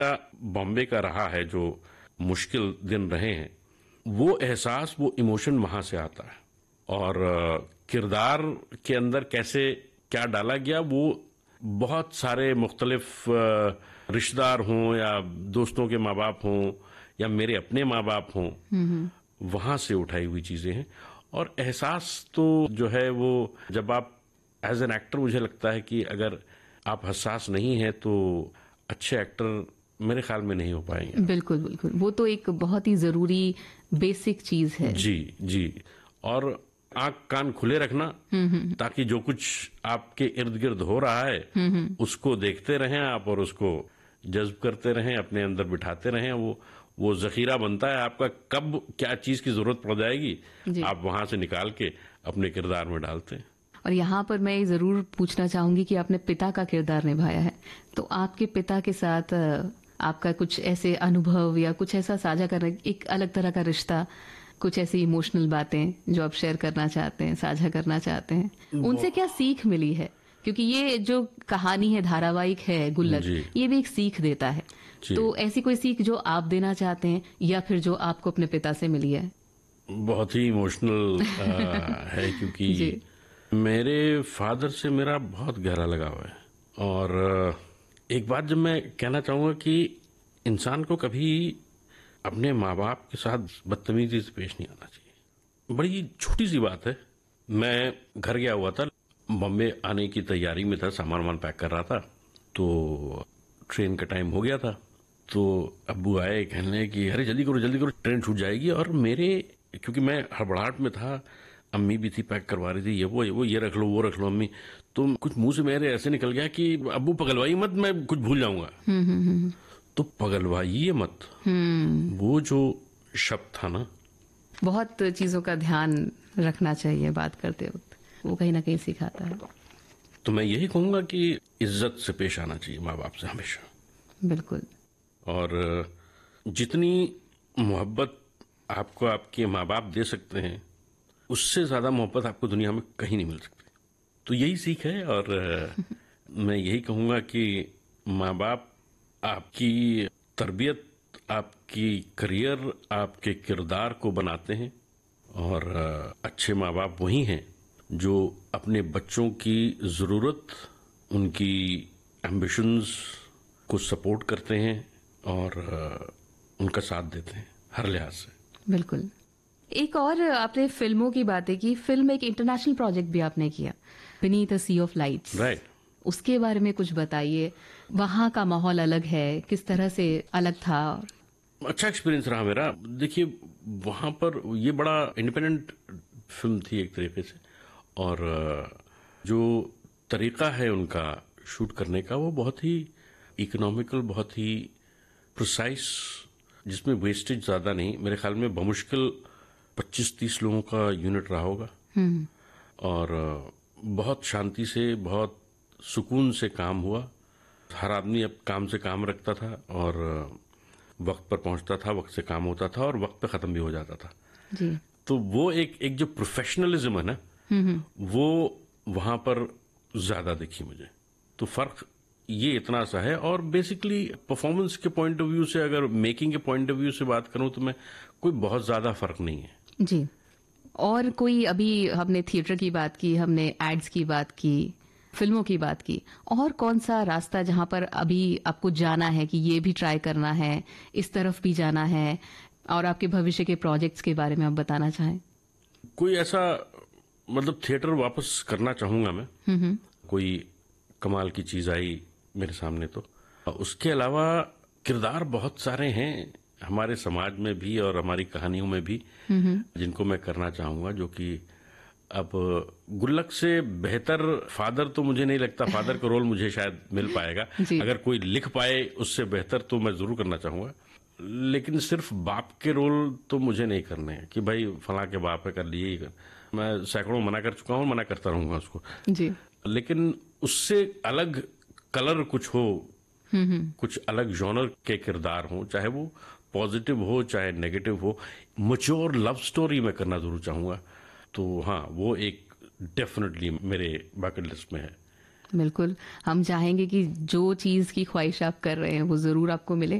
बॉम्बे का रहा है, जो मुश्किल दिन रहे हैं, वो एहसास, वो इमोशन वहां से आता है। और किरदार के अंदर कैसे क्या डाला गया, वो बहुत सारे मुख्तलिफ रिश्तेदार हों या दोस्तों के माँ बाप हों या मेरे अपने माँ बाप हों, वहां से उठाई हुई चीजें हैं। और एहसास तो जो है वो जब आप एज एन एक्टर, मुझे लगता है कि अगर आप हसास नहीं हैं तो अच्छे एक्टर मेरे ख्याल में नहीं हो पाएंगे। बिल्कुल बिल्कुल, वो तो एक बहुत ही जरूरी बेसिक चीज है। जी जी। और आंख कान खुले रखना, ताकि जो कुछ आपके इर्द गिर्द हो रहा है उसको देखते रहें आप और उसको जज्ब करते रहें, अपने अंदर बिठाते रहें। वो जखीरा बनता है आपका, कब क्या चीज की जरूरत पड़ जाएगी आप वहां से निकाल के अपने किरदार में डालते हैं। और यहाँ पर मैं जरूर पूछना चाहूंगी कि आपने पिता का किरदार निभाया है, तो आपके पिता के साथ आपका कुछ ऐसे अनुभव या कुछ ऐसा साझा करना, एक अलग तरह का रिश्ता, कुछ ऐसी इमोशनल बातें जो आप शेयर करना चाहते हैं, साझा करना चाहते हैं, उनसे क्या सीख मिली है? क्योंकि ये जो कहानी है, धारावाहिक है गुल्लक, ये भी एक सीख देता है। तो ऐसी कोई सीख जो आप देना चाहते हैं या फिर जो आपको अपने पिता से मिली है? बहुत ही इमोशनल है, क्योंकि मेरे फादर से मेरा बहुत गहरा लगाव है। और एक बात जब मैं कहना चाहूंगा कि इंसान को कभी अपने माँ बाप के साथ बदतमीजी से पेश नहीं आना चाहिए। बड़ी छोटी सी बात है। मैं घर गया हुआ था, बॉम्बे आने की तैयारी में था, सामान वामान पैक कर रहा था, तो ट्रेन का टाइम हो गया था। तो अब्बू आए, कहने कि अरे जल्दी करो ट्रेन छूट जाएगी। और मेरे, क्योंकि मैं हड़बड़ाहट में था, अम्मी भी थी, पैक करवा रही थी, ये रख लो, वो रख लो अम्मी, तो कुछ मुंह से मेरे ऐसे निकल गया कि अब्बू पगलवाई मत, मैं कुछ भूल जाऊंगा। तो पगलवाइए मत, वो जो शब्द था ना, बहुत चीजों का ध्यान रखना चाहिए बात करते वक्त, वो कहीं ना कहीं सिखाता है। तो मैं यही कहूंगा कि इज्जत से पेश आना चाहिए माँ बाप से हमेशा। बिल्कुल। और जितनी मोहब्बत आपको आपके माँ बाप दे सकते हैं, उससे ज्यादा मोहब्बत आपको दुनिया में कहीं नहीं मिल सकती। तो यही सीख है। और मैं यही कहूंगा कि माँ बाप आपकी तरबियत, आपकी करियर, आपके किरदार को बनाते हैं। और अच्छे माँ बाप वही हैं जो अपने बच्चों की जरूरत, उनकी एम्बिशंस को सपोर्ट करते हैं और उनका साथ देते हैं हर लिहाज से। बिल्कुल। एक और आपने फिल्मों की बातें की, फिल्म एक इंटरनेशनल प्रोजेक्ट भी आपने किया, beneath a C of lights. Right. उसके बारे में कुछ बताइए। वहां का माहौल अलग है, किस तरह से अलग था? अच्छा एक्सपीरियंस रहा मेरा। देखिए, वहां पर ये बड़ा इंडिपेंडेंट फिल्म थी एक तरीके से, और जो तरीका है उनका शूट करने का, वो बहुत ही इकोनॉमिकल, बहुत ही प्रिसाइज, जिसमें वेस्टेज ज्यादा नहीं। मेरे ख्याल में बमुश्किल 25-30 लोगों का यूनिट रहा होगा। और बहुत शांति से, बहुत सुकून से काम हुआ। हर आदमी अब काम से काम रखता था और वक्त पर पहुंचता था, वक्त से काम होता था और वक्त पे खत्म भी हो जाता था जी। तो वो एक जो प्रोफेशनलिज्म है ना, वो वहां पर ज्यादा दिखी मुझे। तो फर्क ये इतना सा है। और बेसिकली परफॉर्मेंस के पॉइंट ऑफ व्यू से, अगर मेकिंग के पॉइंट ऑफ व्यू से बात करूं, तो मैं कोई बहुत ज्यादा फर्क नहीं है। जी। और कोई, अभी हमने थिएटर की बात की, हमने एड्स की बात की, फिल्मों की बात की, और कौन सा रास्ता जहां पर अभी आपको जाना है कि ये भी ट्राई करना है, इस तरफ भी जाना है, और आपके भविष्य के प्रोजेक्ट्स के बारे में आप बताना चाहें? कोई ऐसा, मतलब थिएटर वापस करना चाहूंगा मैं। कोई कमाल की चीज आई मेरे सामने तो। उसके अलावा किरदार बहुत सारे हैं हमारे समाज में भी और हमारी कहानियों में भी, जिनको मैं करना चाहूंगा, जो कि अब गुल्लक से बेहतर फादर तो मुझे नहीं लगता, फादर का रोल मुझे शायद मिल पाएगा। अगर कोई लिख पाए उससे बेहतर तो मैं जरूर करना चाहूंगा। लेकिन सिर्फ बाप के रोल तो मुझे नहीं करने हैं कि भाई फला के बाप है, कर लिए। मैं सैकड़ों मना कर चुका हूं, मना करता रहूंगा उसको जी। लेकिन उससे अलग कलर कुछ हो, कुछ अलग जॉनर के किरदार हो, चाहे वो पॉजिटिव हो चाहे नेगेटिव हो। मैच्योर लव स्टोरी मैं करना जरूर चाहूंगा। तो हाँ, वो एक डेफिनेटली मेरे बकेट लिस्ट में है। बिल्कुल, हम चाहेंगे कि जो चीज़ की ख्वाहिश आप कर रहे हैं वो ज़रूर आपको मिले